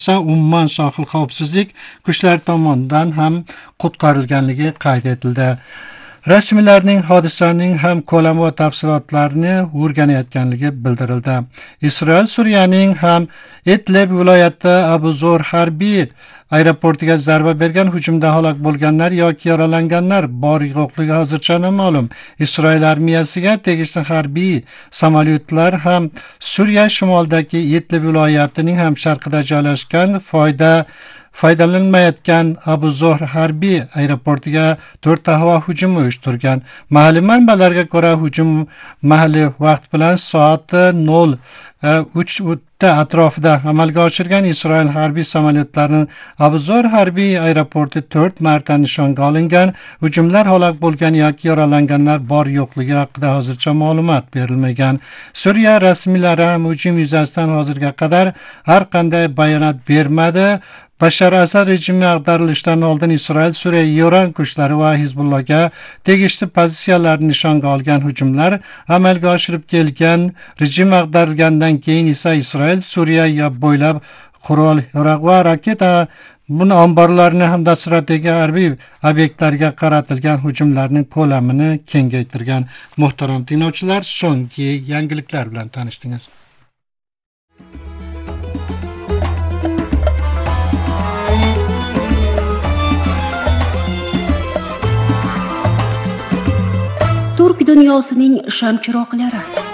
umuman sohil xavfsizlik kuchlari tomonidan ham qutqarilganligi qayd etildi. Rasmiylarning hodisaning ham ko'lami va tafsilotlarini o'rganayotganligi bildirildi. Isroil Suriyaning ham Idlib viloyati Abu Zor harbiy aeroportiga zarba bergan hujumda halok bo'lganlar yoki yaralanganlar bor yo'qligi hozircha noma'lum. Isroil armiyasiga tegishli harbiy samolyotlar ham Suriya shimolidagi Idlib viloyatining ham sharqida joylashgan foydalanmayotgan Abu Zor harbiy aeroportiga 4 havo hujumi uyushtirgan. Mahalliy manbalarga ko'ra hujum mahalliy vaqt bilan soat 03 atrofida amalga oshirgan. Isroil harbiy samolyotlarining Abu Zor harbiy aeroporti 4 marta nishonga olingan. Hujumlar halok bo'lgan yoki yaralanganlar bor yo'qligi haqida hozircha ma'lumot berilmagan. Suriya rasmiylari ham hujum yuzasidan hozirga qadar har qanday bayonot bermadi. Bashar Asad rejimi ag'darilishidan oldin Isroil Suriya Eron kuchlari va Hizbullohga tegishli pozitsiyalarni nishonga olgan hujumlar amalga oshirib kelgan. Rejim ag'darilgandan keyin esa Isroil Suriya bo'ylab qurol, yarog' va raketa omborlarini hamda strategik harbiy obyektlarga qaratilgan hujumlarning ko'lamini kengaytirgan. Muhtaram tinglovchilar, so'nggi yangiliklar bilan tanishdingiz. Turk dunyosining shamchiroqlari